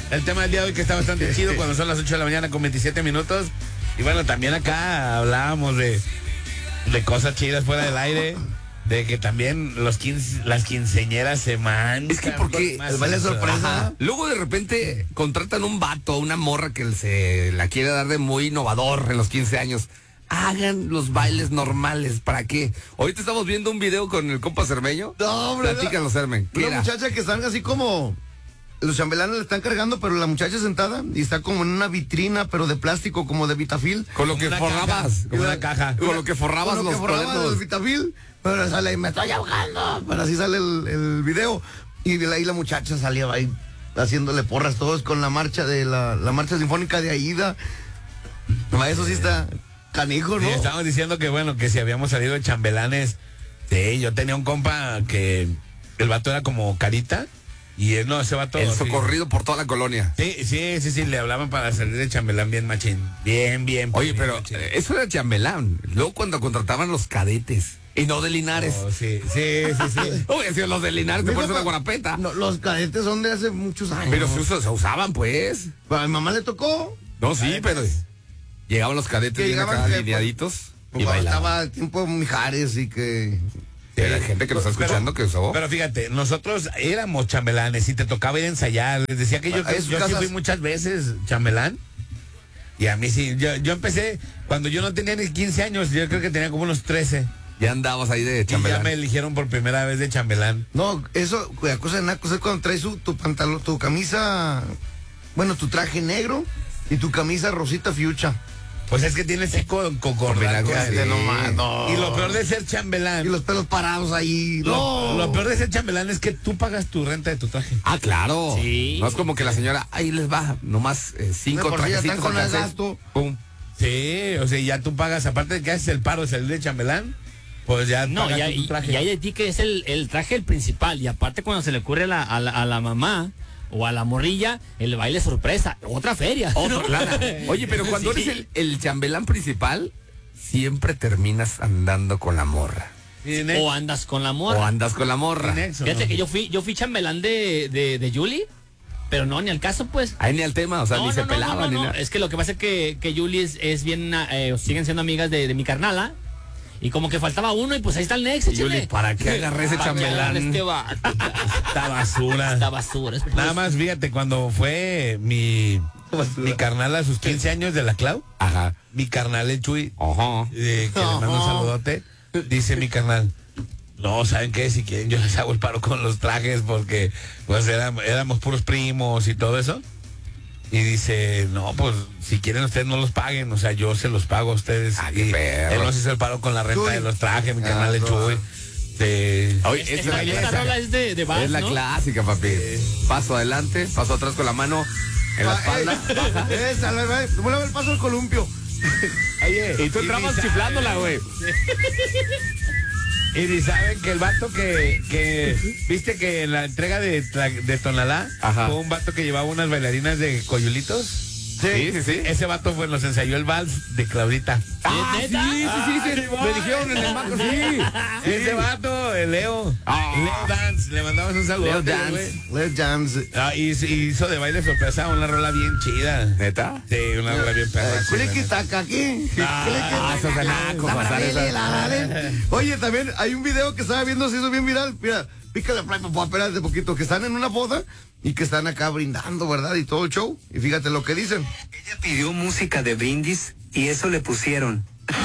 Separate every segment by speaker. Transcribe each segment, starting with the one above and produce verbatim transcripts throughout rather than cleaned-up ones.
Speaker 1: el tema del día de hoy que está bastante chido cuando son las ocho de la mañana con veintisiete minutos. Y bueno, también acá hablábamos de, de cosas chidas fuera del aire. De que también los quince, las quinceañeras se mandan.
Speaker 2: Es que porque
Speaker 1: el
Speaker 2: baile sorpresa. Luego de repente contratan un vato, una morra que se la quiere dar de muy innovador en los quince años. Hagan los bailes normales, ¿para qué? Ahorita estamos viendo un video con el compa Cermeño.
Speaker 3: No, hombre.
Speaker 2: Platícanos, Cermen.
Speaker 3: Una era? muchacha que están así como... Los chambelanes le están cargando, pero la muchacha sentada y está como en una vitrina, pero de plástico, como de Vitafil.
Speaker 2: Con lo que forrabas.
Speaker 1: Como una caja.
Speaker 2: Con lo que forrabas
Speaker 3: con lo
Speaker 2: los
Speaker 3: que forrabas
Speaker 2: boletos.
Speaker 3: los Vitafil. Pero sale y me estoy ahogando. Pero así sale el, el video. Y de ahí la muchacha salía ahí haciéndole porras todos con la marcha de la, la marcha sinfónica de Aida. Eso sí está canijo, ¿no?
Speaker 1: Sí, estábamos diciendo que bueno, que si habíamos salido de chambelanes. Sí, yo tenía un compa que el vato era como carita. Y él no, ese vato.
Speaker 2: El socorrido sí. por toda la colonia.
Speaker 1: Sí, sí, sí, sí, le hablaban para salir de chambelán bien machín. Bien, bien.
Speaker 2: Oye,
Speaker 1: bien,
Speaker 2: pero
Speaker 1: machín.
Speaker 2: Eso era chambelán. Luego cuando contrataban los cadetes. Y no de Linares.
Speaker 1: Oh, sí, sí, sí, sí.
Speaker 2: Oye, si los de Linares te pones una guarapeta.
Speaker 3: No, los cadetes son de hace muchos años.
Speaker 2: Pero se, usa, se usaban, pues.
Speaker 3: A mi mamá le tocó.
Speaker 2: No, sí, pero llegaban los cadetes bien acá alineaditos.
Speaker 3: Y estaba el tiempo Mijares y que...
Speaker 2: Era gente que nos está escuchando
Speaker 1: pero,
Speaker 2: que usó.
Speaker 1: Pero fíjate, nosotros éramos chambelanes y te tocaba ir a ensayar. Les decía que yo, que, yo sí fui muchas veces chambelán. Y a mí sí, yo, yo empecé cuando yo no tenía ni quince años, yo creo que tenía como unos trece.
Speaker 2: Ya andabas ahí de chambelán.
Speaker 1: Y ya me eligieron por primera vez de chambelán.
Speaker 3: No, eso, la cosa de nacos es cuando traes tu, tu pantalón, tu camisa, bueno, tu traje negro y tu camisa rosita fiucha.
Speaker 1: Pues es que tienes seco con cordaco.
Speaker 3: Sí. No, no.
Speaker 1: Y lo peor de ser chambelán.
Speaker 3: Y los pelos parados ahí.
Speaker 1: Lo,
Speaker 3: No.
Speaker 1: lo peor de ser chambelán es que tú pagas tu renta de tu traje.
Speaker 2: Ah, claro.
Speaker 1: Sí.
Speaker 2: No es como que la señora, ahí les va, nomás eh, cinco
Speaker 3: no,
Speaker 2: trajecitos.
Speaker 3: están con el gasto.
Speaker 2: Pum.
Speaker 1: Sí, o sea, ya tú pagas, aparte de que haces el paro de salir de chambelán, pues ya
Speaker 4: no,
Speaker 1: pagas
Speaker 4: ya,
Speaker 1: tu traje.
Speaker 4: Y hay de ti que es el, el traje el principal. Y aparte cuando se le ocurre a la, a la, a la mamá o a la morrilla, el baile sorpresa, otra feria.
Speaker 2: Otro, claro. Oye, pero cuando sí. eres el, el chambelán principal, siempre terminas andando con la morra.
Speaker 4: O andas con la morra.
Speaker 2: O andas con la morra.
Speaker 4: Fíjate ¿no? que yo fui, yo fui chambelán de, de, de Julie, pero no, ni al caso, pues.
Speaker 2: Ahí ni al tema, o sea,
Speaker 4: no,
Speaker 2: ni
Speaker 4: no,
Speaker 2: se
Speaker 4: no,
Speaker 2: pelaban.
Speaker 4: No, no,
Speaker 2: ni
Speaker 4: no.
Speaker 2: nada.
Speaker 4: Es que lo que pasa es que, que Julie es, es bien, eh, siguen siendo amigas de, de mi carnala. Y como que faltaba uno y pues ahí está el Nex.
Speaker 2: Julie, ¿para qué agarré ese chambelán?
Speaker 4: Este va,
Speaker 1: esta basura.
Speaker 4: Esta basura.
Speaker 1: Nada más, fíjate, cuando fue mi, mi carnal a sus quince años de la Clau.
Speaker 2: Ajá.
Speaker 1: Mi carnal el Chuy.
Speaker 2: Ajá.
Speaker 1: Eh, que le mando un saludote. Dice mi carnal. No, ¿saben qué? Si quieren yo les hago el paro con los trajes porque pues éramos, éramos puros primos y todo eso. Y dice, no, pues si quieren ustedes no los paguen, o sea, yo se los pago a ustedes.
Speaker 2: Ah,
Speaker 1: y
Speaker 2: perro.
Speaker 1: él nos hizo el paro con la renta Chuy. de los trajes, mi
Speaker 3: Ah,
Speaker 1: carnal de
Speaker 3: no.
Speaker 1: Chuy. De...
Speaker 4: Oye, esta, esta, esta rola es de, de Bass,
Speaker 2: Es la
Speaker 4: ¿no?
Speaker 2: clásica, papi. Sí. Paso adelante, paso atrás con la mano en la espalda.
Speaker 3: Ah, ey, esa, le voy a ver el paso del columpio.
Speaker 1: Oye,
Speaker 2: y tú entrabas chiflándola, güey.
Speaker 1: Y ni saben que el vato que, que viste que en la entrega de, de Tonalá
Speaker 2: Ajá.
Speaker 1: fue un vato que llevaba unas bailarinas de coyulitos.
Speaker 2: Sí, sí, sí.
Speaker 1: Ese vato fue, nos ensayó el vals de Claudita.
Speaker 2: Ah, sí, sí, sí, sí, sí. Me dijeron en el banco, sí.
Speaker 1: Ese vato, el Leo.
Speaker 2: Ah.
Speaker 1: Leo Dance, le mandamos un saludo.
Speaker 2: Leo Dance.
Speaker 3: Leo Dance.
Speaker 1: Ah, y, y hizo de baile sorpresa una rola bien chida.
Speaker 2: ¿Neta?
Speaker 1: Sí, una rola bien perra.
Speaker 3: Culiquitaca aquí.
Speaker 2: Ah, eso es de naco, pasar esa.
Speaker 3: Oye, también hay un video que estaba viendo, se hizo bien viral. Mira, pícale play, papá, espérate poquito, que están en una boda y que están acá brindando, ¿verdad? Y todo el show. Y fíjate lo que dicen.
Speaker 5: Ella pidió música de brindis y eso le pusieron.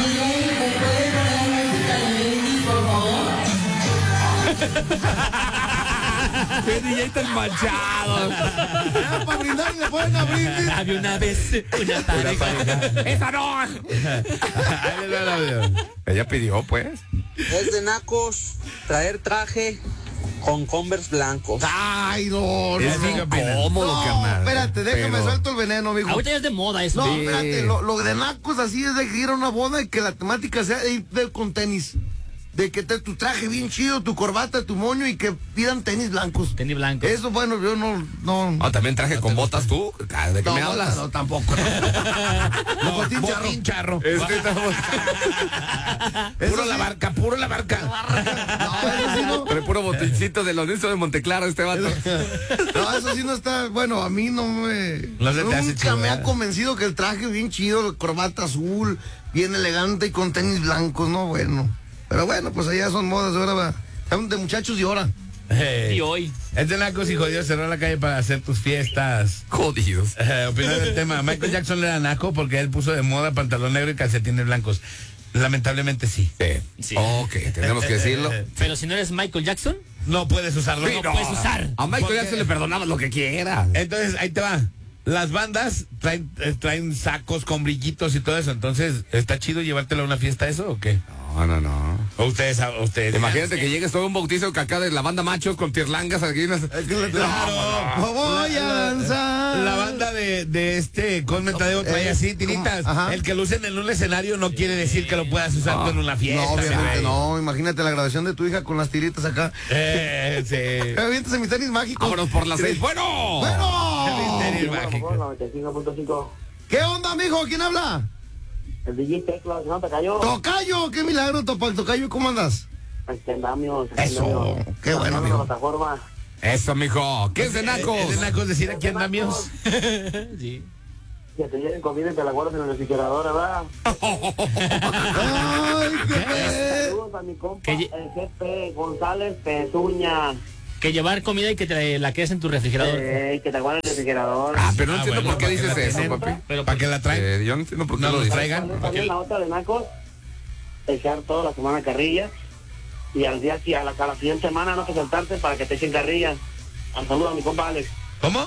Speaker 2: ¡Qué D J tan manchado!
Speaker 3: Ah, para brindar le ponen a brindis.
Speaker 4: Había una vez una pareja.
Speaker 2: ¡Esa no!
Speaker 1: Ahí les va el audio.
Speaker 2: Ella pidió, pues.
Speaker 6: Es de nacos traer traje con Converse blancos.
Speaker 3: Ay, no, no.
Speaker 1: Es
Speaker 3: no.
Speaker 2: incómodo,
Speaker 3: No,
Speaker 2: carnal.
Speaker 3: espérate, déjame
Speaker 2: Pero-
Speaker 3: suelto el veneno, mijo.
Speaker 4: Ahorita ya es de moda eso.
Speaker 3: No,
Speaker 4: Sí.
Speaker 3: espérate, lo, lo de nacos así es de ir a una boda y que la temática sea ir de- con tenis. de que te tu traje bien chido, tu corbata, tu moño y que pidan tenis blancos.
Speaker 4: Tenis blancos.
Speaker 3: Eso, bueno, yo no... no
Speaker 2: Ah, también traje con botas tú. ¿De qué
Speaker 3: no,
Speaker 2: me hablas?
Speaker 3: No, tampoco. No,
Speaker 1: No,
Speaker 3: botín charro.
Speaker 1: botín charro.
Speaker 2: Este estamos-
Speaker 1: Puro
Speaker 3: Eso
Speaker 1: la
Speaker 3: sí.
Speaker 1: barca, puro la barca.
Speaker 3: No, eso sí no.
Speaker 2: Trae puro botincito de los Nilsson de Monteclaro este vato.
Speaker 3: No, eso sí no está, bueno, a mí no me...
Speaker 1: No se te hace
Speaker 3: nunca
Speaker 1: chido,
Speaker 3: me ha
Speaker 1: ¿verdad?
Speaker 3: convencido que el traje bien chido, corbata azul, bien elegante y con tenis blancos, no, bueno. Pero bueno, pues allá son modas, ahora va. Son de muchachos y ahora.
Speaker 1: Eh,
Speaker 4: Y hoy.
Speaker 1: Es de nacos y jodidos cerrar la calle para hacer tus fiestas.
Speaker 2: Jodidos.
Speaker 1: Eh, opinar del tema. Michael Jackson era naco porque él puso de moda pantalón negro y calcetines blancos. Lamentablemente sí.
Speaker 2: Sí.
Speaker 4: Sí.
Speaker 2: Ok, tenemos que decirlo.
Speaker 4: Pero si no eres Michael Jackson,
Speaker 1: No puedes usarlo.
Speaker 4: Sí, no puedes usar.
Speaker 2: A Michael Jackson le perdonaba lo que quiera.
Speaker 1: Entonces, ahí te va. Las bandas traen, eh, traen sacos con brillitos y todo eso. Entonces, ¿está chido llevártelo a una fiesta eso o qué?
Speaker 2: No, no, no.
Speaker 1: O ustedes, o ustedes.
Speaker 2: Imagínate que llegues todo un bautizo que acá de la banda machos con tirlangas aquí. unas-
Speaker 1: Claro.
Speaker 3: Voy a danzar.
Speaker 1: La banda de, de este Cosme Tadeo trae
Speaker 3: Eh,
Speaker 1: así, tiritas.
Speaker 3: ajá.
Speaker 1: El que lo usen en un escenario no quiere decir que lo puedas usar tú en una fiesta.
Speaker 3: No, obviamente
Speaker 1: güey.
Speaker 3: no. Imagínate la grabación de tu hija con las tiritas acá.
Speaker 1: Eh, sí.
Speaker 3: Me avientas en mis tenis mágicos.
Speaker 2: Vámonos por las seis. ¡Bueno!
Speaker 3: ¡Bueno!
Speaker 1: Tenis mágicos.
Speaker 6: noventa y cinco punto cinco.
Speaker 3: ¿Qué onda, mijo? ¿Quién habla?
Speaker 6: El D J Teclas, ¿no te cayó?
Speaker 3: Tocayo, qué milagro, Topal Tocayo, ¿cómo andas?
Speaker 6: Este, andamios,
Speaker 3: Eso,
Speaker 6: andamios.
Speaker 3: qué bueno,
Speaker 6: Andamios
Speaker 3: amigo.
Speaker 6: en la plataforma.
Speaker 2: Eso, mijo. ¿Qué es de nacos?
Speaker 1: Es de nacos decir aquí andamios.
Speaker 4: sí.
Speaker 6: Que te lleguen comida y te la guardas en el refrigerador, ¿verdad?
Speaker 3: Ay, qué pe-
Speaker 6: Saludos a mi compa,
Speaker 4: Que lle-
Speaker 6: el jefe González Pezuña.
Speaker 4: Que llevar comida y que te la quedes en tu refrigerador.
Speaker 6: Eh, que te guarden en el refrigerador.
Speaker 2: Ah, pero no
Speaker 1: Ah,
Speaker 2: entiendo
Speaker 1: bueno,
Speaker 2: por qué
Speaker 1: para que
Speaker 2: dices
Speaker 1: la
Speaker 2: eso,
Speaker 1: tienen.
Speaker 2: papi.
Speaker 4: Pero
Speaker 1: ¿Para que la traen?
Speaker 2: Eh, yo no entiendo por qué
Speaker 1: No
Speaker 2: lo
Speaker 1: los
Speaker 2: dices.
Speaker 1: traigan. ¿Para
Speaker 6: También
Speaker 1: qué?
Speaker 6: la otra de Nacos, echar toda la semana carrilla y al día a la, a la siguiente semana no te saltarte para que te echen carrilla. Al saludo a mi compa Alex.
Speaker 1: ¿Cómo?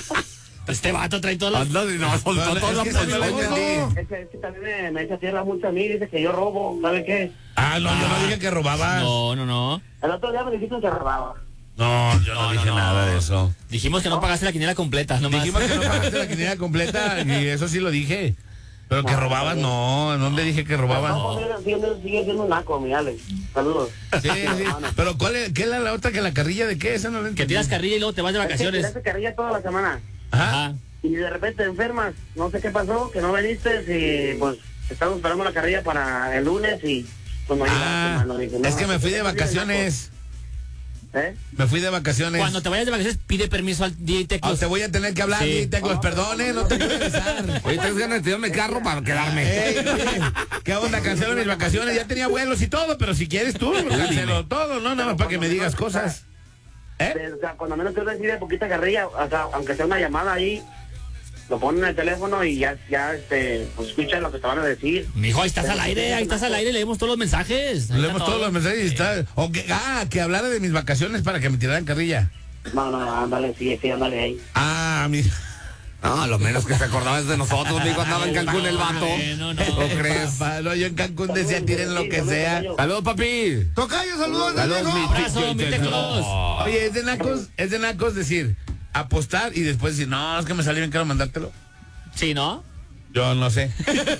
Speaker 4: Este vato trae todas las...
Speaker 2: Anda, y no, soltó
Speaker 1: Bueno,
Speaker 2: toda
Speaker 1: es
Speaker 2: la
Speaker 1: que se me lo
Speaker 2: polvona.
Speaker 1: entendí.
Speaker 6: Ese, ese también me, me echa tierra mucho a mí, dice que yo robo, ¿sabe qué?
Speaker 1: Ah, no, yo no dije que robabas.
Speaker 4: No, no, no.
Speaker 6: El otro día me dijiste que robaba.
Speaker 1: No, yo no,
Speaker 4: No,
Speaker 1: dije
Speaker 4: no, no.
Speaker 1: nada de eso.
Speaker 4: Dijimos que no pagaste la quiniela completa, nomás.
Speaker 1: Dijimos que no pagaste la quiniela completa y eso sí lo dije. Pero que robabas, no. ¿En dónde dije que robabas?
Speaker 6: No, sigue, sigue, sigue siendo un naco, mi Alex. Saludos.
Speaker 1: Sí, sí. Pero ¿cuál es, qué es la, la otra que la carrilla de qué? Esa no la
Speaker 4: Que
Speaker 1: entendí.
Speaker 4: tiras carrilla y luego te vas de
Speaker 6: Es que
Speaker 4: vacaciones.
Speaker 6: tiraste carrilla toda la semana
Speaker 1: Ajá.
Speaker 4: Ajá.
Speaker 6: y de repente te enfermas. No sé qué pasó, que no viniste y pues estamos esperando la carrilla para el lunes y pues no
Speaker 1: Ah,
Speaker 6: llegaste, mano. Dije, no,
Speaker 1: es que me fui de vacaciones.
Speaker 6: ¿Eh?
Speaker 1: Me fui de vacaciones.
Speaker 4: Cuando te vayas de vacaciones, pide permiso al D J
Speaker 1: Ah,
Speaker 4: Teclos.
Speaker 1: te voy a tener que hablar,
Speaker 4: Sí.
Speaker 1: sí. Teclos, perdone, no te puedo avisar.
Speaker 2: Oye, ¿tienes ganas de tirarme carro para quedarme?
Speaker 1: Ey, oye, ¿qué onda? Cancelo mis vacaciones. Ya tenía vuelos y todo, pero si quieres tú, lo cancelo todo, ¿no? Nada más para que me digas cosas. ¿Eh?
Speaker 6: O sea, cuando menos te decide poquita carrilla, o sea, aunque sea una llamada ahí, lo ponen en el teléfono y ya, ya, este, pues escuchan lo que te van a decir.
Speaker 4: Mijo, ahí estás al aire, ahí estás al aire, leemos todos los mensajes. Ahí
Speaker 1: Leemos
Speaker 4: está
Speaker 1: todos
Speaker 4: todo.
Speaker 1: los mensajes y está. O que, ah, que hablara de mis vacaciones para que me tiraran carrilla.
Speaker 6: No, no, ándale, sí, sí, ándale ahí.
Speaker 1: Ah, mi.
Speaker 2: No, lo menos que se acordaba es de nosotros, digo, andaba en Cancún el vato.
Speaker 4: Bueno, no.
Speaker 2: ¿No crees?
Speaker 1: Papá, no, yo en Cancún decía tiren lo que sea.
Speaker 2: Saludos, papi.
Speaker 3: Tocayo, saludos,
Speaker 2: Saludos,
Speaker 3: amigo.
Speaker 2: mi
Speaker 4: Abrazo, mi Teclos.
Speaker 1: Oye, es de nacos, es de nacos decir, apostar y después decir, no, es que me salió bien caro mandártelo.
Speaker 4: Sí, ¿no?
Speaker 1: Yo no sé.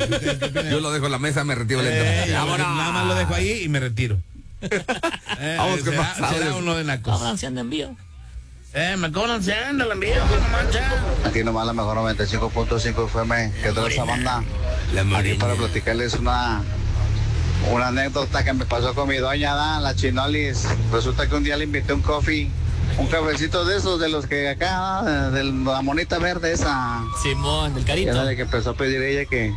Speaker 2: Yo lo dejo en la mesa, me retiro
Speaker 1: Eh,
Speaker 2: lentamente.
Speaker 1: yo
Speaker 2: Vámonos.
Speaker 1: nada más lo dejo ahí y me retiro. Eh,
Speaker 2: Vamos, ¿qué
Speaker 1: será,
Speaker 2: pasa?
Speaker 1: será uno de nacos.
Speaker 4: Ahora haciendo envío.
Speaker 1: Eh, me cobran cien de la envío, pues no mancha.
Speaker 7: Aquí nomás la mejor noventa y cinco punto cinco F M, que toda esa banda.
Speaker 2: La
Speaker 7: Aquí
Speaker 2: Marina.
Speaker 7: para platicarles una una anécdota que me pasó con mi doña, ¿da? La Chinolis. Resulta que un día le invité un coffee, un cafecito de esos, de los que acá, de la monita verde esa.
Speaker 4: Simón, del
Speaker 7: Y
Speaker 4: carito.
Speaker 7: era de que empezó a pedir ella que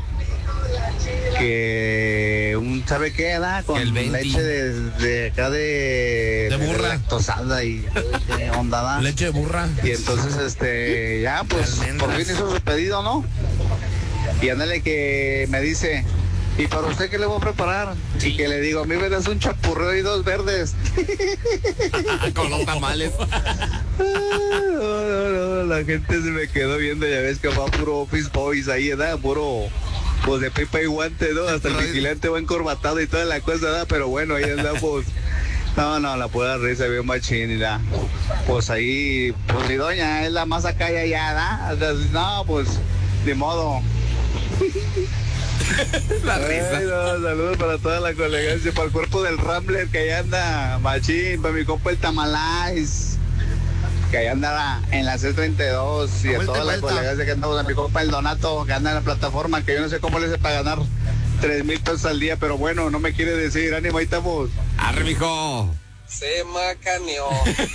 Speaker 7: que un sabe qué da con
Speaker 2: El veinti.
Speaker 7: leche de, de acá de
Speaker 1: De burra.
Speaker 7: lactosada y qué onda da.
Speaker 1: Leche de burra.
Speaker 7: Y entonces, este, ya, pues, por fin hizo su pedido, ¿no? Y ándale que me dice, ¿y para usted qué le voy a preparar? Y que le digo, a mí me das un chapurreo y dos verdes.
Speaker 2: Con los tamales.
Speaker 7: No, no, no, la gente se me quedó viendo, ya ves que va puro Office Boys ahí, ¿verdad? Puro, pues de pipa y guante, ¿no? Hasta el vigilante va encorbatado y toda la cosa, ¿verdad? Pero bueno, ahí andamos. No, no, la pura risa, bien machín, y la, pues ahí, pues mi doña es la más acá y allá, ¿verdad? No, pues, de modo.
Speaker 2: La risa.
Speaker 7: Ay, no, saludos para toda la colegancia, para el cuerpo del Rambler que allá anda, machín, para mi compa el Tamalais, que allá anda en la C treinta y dos, y a
Speaker 3: Vuelta,
Speaker 7: toda la
Speaker 3: vuelta.
Speaker 7: colegancia que andamos, a mi compa el Donato, que anda en la plataforma, que yo no sé cómo le hace para ganar tres mil pesos al día, pero bueno, no me quiere decir, ánimo, ahí estamos.
Speaker 2: Arre, mijo.
Speaker 8: Se macaneó.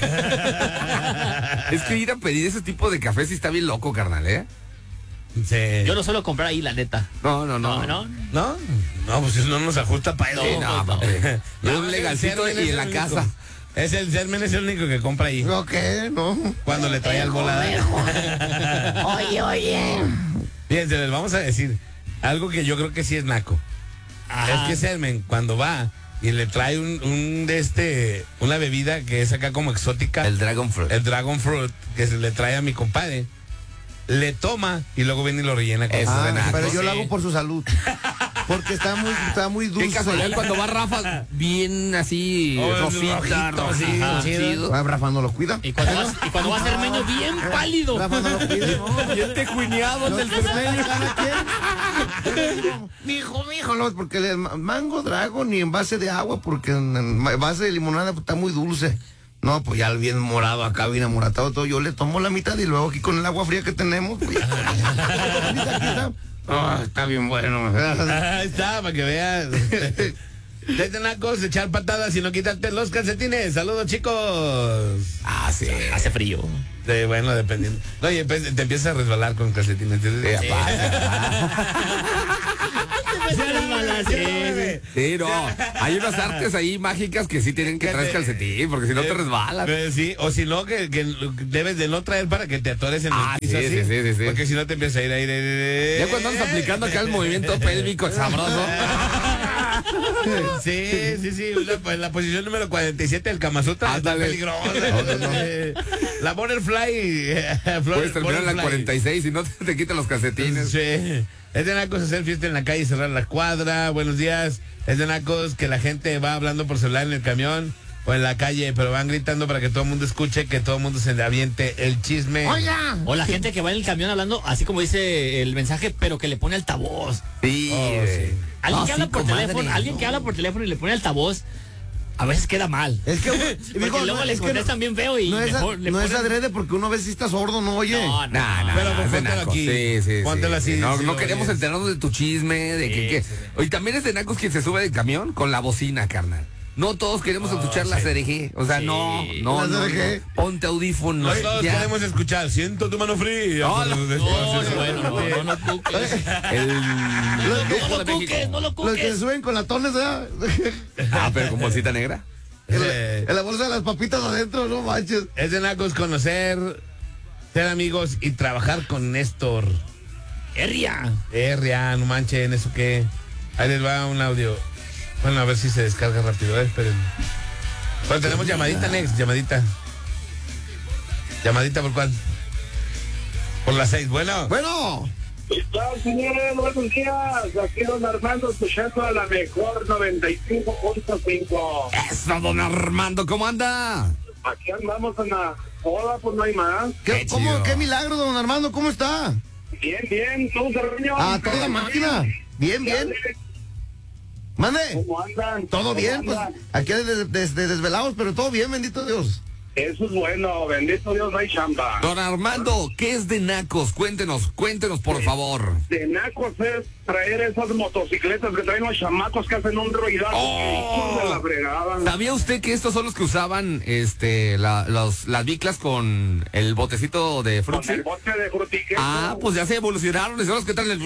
Speaker 2: Es que ir a pedir ese tipo de café sí está bien loco, carnal, ¿eh?
Speaker 1: Sí.
Speaker 4: Yo no suelo comprar ahí, la neta.
Speaker 2: No, no, no.
Speaker 4: No, no.
Speaker 1: ¿No? No, pues eso no nos ajusta para eso.
Speaker 2: Sí, no, papi. Yo un legalcito
Speaker 1: Sermen
Speaker 2: y
Speaker 1: es
Speaker 2: en la
Speaker 1: el
Speaker 2: casa.
Speaker 1: único. Es el Sermen es el único que compra ahí.
Speaker 3: ¿No qué? No.
Speaker 1: Cuando le trae al volada.
Speaker 3: Oye, oye.
Speaker 1: Fíjense, les vamos a decir algo que yo creo que sí es naco.
Speaker 4: Ajá.
Speaker 1: Es que Sermen, cuando va y le trae un, un de este, una bebida que es acá como exótica,
Speaker 2: El Dragon Fruit.
Speaker 1: el Dragon Fruit, que se le trae a mi compadre, le toma y luego viene y lo rellena con
Speaker 2: Eso
Speaker 3: Ah,
Speaker 2: de naco.
Speaker 3: pero yo lo
Speaker 1: Sí.
Speaker 3: hago por su salud. Porque está muy, está muy
Speaker 2: Qué
Speaker 3: dulce.
Speaker 2: casualidad cuando va Rafa bien así,
Speaker 1: Oh,
Speaker 2: rosita,
Speaker 1: rojito,
Speaker 2: rosita,
Speaker 1: sí,
Speaker 2: ajá,
Speaker 1: chido.
Speaker 2: chido.
Speaker 3: Ah, Rafa no lo cuida.
Speaker 4: Y cuando, vas, y cuando va a ser meño bien pálido.
Speaker 3: Rafa no lo cuida. No.
Speaker 2: Bien tejuineado del cermeño.
Speaker 3: Cada quien. Mijo, mijo, no, porque el mango dragon ni en base de agua, porque en, en base de limonada pues, está muy dulce. No, pues ya bien morado acá, bien amoratado todo. Yo le tomo la mitad y luego aquí con el agua fría que tenemos. Pues, aquí está. Ah, está bien bueno.
Speaker 1: Ahí está, para que veas. Desde nacos, echar patadas y no quitarte los calcetines. Saludos, chicos.
Speaker 2: Ah, sí.
Speaker 4: Hace frío.
Speaker 1: Sí, bueno, dependiendo. No, y empe- te empiezas a resbalar con calcetines.
Speaker 2: Sí,
Speaker 1: Sí.
Speaker 2: Sí, no. Hay unas artes ahí mágicas que sí tienen que traer calcetín, porque si no te resbalas.
Speaker 1: Eh, sí, o si no, que, que debes de no traer para que te atores en
Speaker 2: Ah,
Speaker 1: el piso
Speaker 2: sí,
Speaker 1: así.
Speaker 2: sí, sí, sí, sí.
Speaker 1: Porque si no te empieza a ir aire.
Speaker 2: Ya cuando andas aplicando acá el movimiento pélvico sabroso.
Speaker 1: Sí, sí, sí. La, la posición número cuarenta y siete del Kama Sutra está
Speaker 2: Ándale.
Speaker 1: peligrosa.
Speaker 2: No, no, no.
Speaker 1: Eh, La Butterfly. eh, Flor-
Speaker 2: Puedes terminar en la
Speaker 1: Butterfly.
Speaker 2: cuarenta y seis y no te, te quitan los calcetines.
Speaker 1: Sí. Es de nacos hacer fiesta en la calle y cerrar la cuadra. Buenos días. Es de nacos que la gente va hablando por celular en el camión o en la calle, pero van gritando para que todo el mundo escuche, que todo el mundo se le aviente el chisme.
Speaker 3: Oiga.
Speaker 4: O la gente que va en el camión hablando, así como dice el mensaje, pero que le pone altavoz.
Speaker 2: Sí,
Speaker 1: Oh,
Speaker 2: güey.
Speaker 1: sí.
Speaker 4: Alguien
Speaker 2: No,
Speaker 4: que habla
Speaker 2: sí,
Speaker 4: por
Speaker 2: comadre,
Speaker 4: teléfono, alguien
Speaker 2: no.
Speaker 4: que habla por teléfono y le pone altavoz, a veces queda mal.
Speaker 3: Es que,
Speaker 4: Porque
Speaker 3: digo,
Speaker 4: luego
Speaker 3: no,
Speaker 4: le
Speaker 3: es que
Speaker 4: contestan bien feo y
Speaker 3: no es,
Speaker 4: mejor le
Speaker 3: no es
Speaker 4: ponen-
Speaker 3: adrede porque uno ve si está sordo, no oye.
Speaker 4: No, no.
Speaker 2: Nah, nah,
Speaker 1: Pero, pues,
Speaker 2: es de
Speaker 1: póntelo
Speaker 2: nacos.
Speaker 1: aquí.
Speaker 2: Sí, sí,
Speaker 1: Póntelo
Speaker 2: sí,
Speaker 1: así,
Speaker 2: sí. No,
Speaker 1: sí
Speaker 2: no
Speaker 1: lo
Speaker 2: queremos
Speaker 1: oyes.
Speaker 2: enterarnos de tu chisme, de que,
Speaker 4: Sí,
Speaker 2: que-
Speaker 4: sí, sí.
Speaker 2: Oye, también es de nacos quien se sube del camión con la bocina, carnal. No todos queremos escuchar la C R G. O sea,
Speaker 4: Sí.
Speaker 2: no, no,
Speaker 3: La
Speaker 2: no,
Speaker 3: C R G.
Speaker 2: no. Ponte audífonos.
Speaker 1: No todos
Speaker 2: ya.
Speaker 1: queremos escuchar. Siento tu mano fría.
Speaker 2: No,
Speaker 1: Pero
Speaker 2: no,
Speaker 1: después-
Speaker 4: No, no, bueno, no, no, no cuques.
Speaker 2: El
Speaker 4: No,
Speaker 2: Grupo
Speaker 4: no
Speaker 2: de
Speaker 4: lo
Speaker 2: México.
Speaker 4: cuques, no lo
Speaker 3: Los que se
Speaker 4: cuques.
Speaker 3: suben con latones, ¿verdad?
Speaker 2: Ah, pero con bolsita negra.
Speaker 3: En
Speaker 1: Eh,
Speaker 3: la, en la bolsa de las papitas adentro, no manches.
Speaker 1: Es de nacos conocer, ser amigos y trabajar con Néstor.
Speaker 4: Herria.
Speaker 1: R A, no manchen, ¿eso qué? Ahí les va un audio. Bueno, a ver si se descarga rápido, eh, esperen. Bueno, tenemos llamadita, Next, llamadita. Llamadita, ¿por cuál? Por las seis, bueno.
Speaker 3: Bueno.
Speaker 6: ¿Qué tal, señores? Buenos días. Aquí don Armando escuchando a la mejor noventa y cinco punto cinco.
Speaker 2: Eso, don Armando, ¿cómo anda?
Speaker 6: Aquí andamos en la boda, pues no hay más.
Speaker 3: ¿Qué,
Speaker 2: Qué
Speaker 3: cómo,
Speaker 2: chido.
Speaker 3: qué milagro, don Armando, ¿cómo está?
Speaker 6: Bien, bien. ¿Tú, Serreño?
Speaker 3: Ah, toda máquina. Bien, bien. Mande.
Speaker 6: ¿Cómo andan?
Speaker 3: Todo
Speaker 6: ¿Cómo
Speaker 3: bien, pues
Speaker 6: andan?
Speaker 3: aquí des- des- des- desvelados, pero todo bien, bendito Dios.
Speaker 6: Eso es bueno. Bendito Dios, no hay chamba.
Speaker 2: Don Armando, ¿qué es de nacos? Cuéntenos, cuéntenos, por favor.
Speaker 6: De nacos es traer esas motocicletas que traen los chamacos que hacen un ruidazo.
Speaker 2: Oh.
Speaker 6: De la fregada.
Speaker 2: ¿Sabía usted que estos son los que usaban este la, los, las biclas con el botecito de
Speaker 6: Con
Speaker 2: Fruxy?
Speaker 6: el bote de frutiqueto.
Speaker 2: Ah, pues ya se evolucionaron y son los que traen el...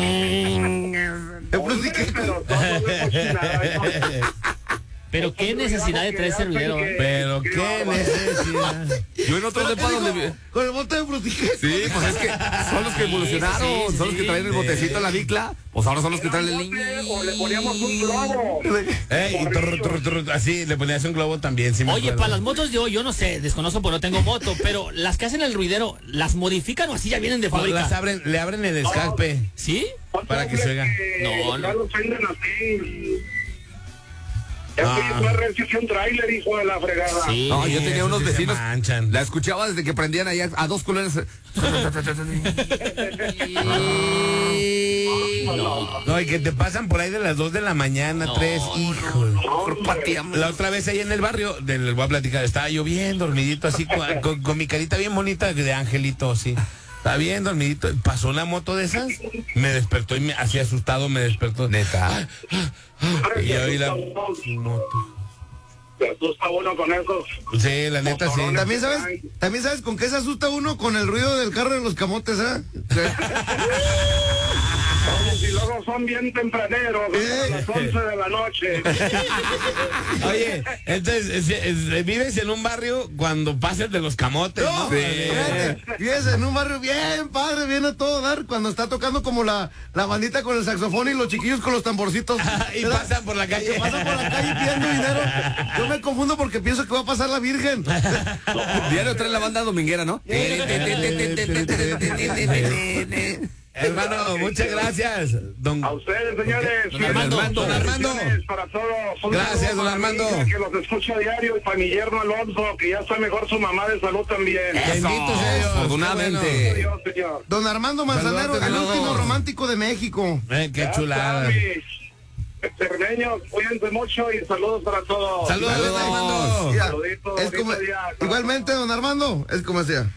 Speaker 3: El frutiqueto.
Speaker 6: Pero todo es cochinada, ¿eh?
Speaker 4: Pero qué necesidad de traer servidero. ¿eh?
Speaker 1: Pero qué necesidad.
Speaker 2: Yo en otro depa donde... vi-
Speaker 3: Con el bote de frutiqueto.
Speaker 2: Sí, pues es que son los que evolucionaron,
Speaker 4: Sí, sí,
Speaker 2: son los que
Speaker 4: sí.
Speaker 2: traen el botecito a la bicla, pues ahora son los que traen el...
Speaker 6: O le poníamos un globo.
Speaker 1: Ey, y turru, turru, turru, así, le ponías un globo también, sí me
Speaker 4: Oye,
Speaker 1: acuerdo.
Speaker 4: para las motos de hoy, yo no sé, desconozco porque no tengo moto, pero las que hacen el ruidero, ¿las modifican o así ya vienen de
Speaker 1: Pues las
Speaker 4: fábrica?
Speaker 1: abren, le abren el escape.
Speaker 4: ¿Sí?
Speaker 1: Para que se oiga.
Speaker 4: No, no.
Speaker 6: Ya los venden así. Es una rencisión trailer, hijo de la fregada.
Speaker 4: Sí.
Speaker 2: No, yo tenía
Speaker 1: esos
Speaker 2: unos
Speaker 1: sí se
Speaker 2: vecinos,
Speaker 1: manchan.
Speaker 2: la escuchaba desde que prendían allá a dos colores.
Speaker 4: No.
Speaker 1: No, y que te pasan por ahí de las dos de la mañana,
Speaker 4: No,
Speaker 1: tres, hijos.
Speaker 2: Pateamos.
Speaker 1: La otra vez ahí en el barrio, de- les voy a platicar, estaba yo bien dormidito, así con, con- con mi carita bien bonita de angelito, así. Estaba bien dormidito, pasó una moto de esas, me despertó y me, así asustado me despertó.
Speaker 2: Neta.
Speaker 1: Y yo oí la moto.
Speaker 6: Pero tú estás bueno con eso.
Speaker 1: Sí, la neta sí.
Speaker 3: También sabes, también sabes con qué se asusta uno con el ruido del carro de los camotes, ¿eh?
Speaker 6: Y luego son bien tempraneros, a las once de la noche.
Speaker 1: Oye, entonces, es- es- vives en un barrio cuando pases de los camotes, ¿no?
Speaker 3: No, fíjate, fíjese, en un barrio bien padre, bien a todo dar, cuando está tocando como la, la bandita con el saxofón y los chiquillos con los tamborcitos.
Speaker 1: Y
Speaker 3: ¿verdad?
Speaker 1: pasan por la calle.
Speaker 3: Que pasan por la calle pidiendo dinero. Yo me confundo porque pienso que va a pasar la Virgen.
Speaker 2: Diario trae la banda dominguera, ¿no?
Speaker 1: Hermano, muchas gracias. Don,
Speaker 6: A ustedes, señores.
Speaker 1: Don Armando, don Armando.
Speaker 6: Para todos. Un
Speaker 1: Gracias,
Speaker 6: saludo
Speaker 1: don
Speaker 6: para mi
Speaker 1: Armando.
Speaker 6: hija, que los escucha a diario, y para mi yerno Alonso, que ya está mejor su mamá de salud también.
Speaker 1: Bendito sea Dios.
Speaker 2: Afortunadamente.
Speaker 6: Dios, señor.
Speaker 3: Don Armando Manzanero,
Speaker 1: Saludos,
Speaker 3: el
Speaker 1: saludos.
Speaker 3: último romántico de México.
Speaker 1: Eh, qué
Speaker 6: Ya
Speaker 1: chulada.
Speaker 6: está, mis cermeños, cuídense mucho y saludos para todos.
Speaker 1: Saludos,
Speaker 2: Saludos.
Speaker 1: Armando.
Speaker 3: Mira,
Speaker 6: Saluditos,
Speaker 3: es como-
Speaker 6: bonito día.
Speaker 3: igualmente, don Armando, es como decía.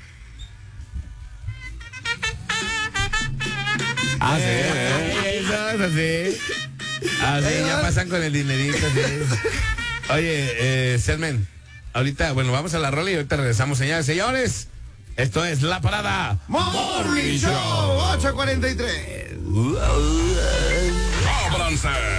Speaker 2: Ah, sí.
Speaker 1: Eh, eso es así. Así, ya pasan con el dinerito, así. Oye, eh, Selmen, ahorita, bueno, vamos a la rola y ahorita regresamos, señores. Señores, esto es La Parada.
Speaker 3: Morning Show ocho cuarenta y tres.
Speaker 9: ¡Ábranse!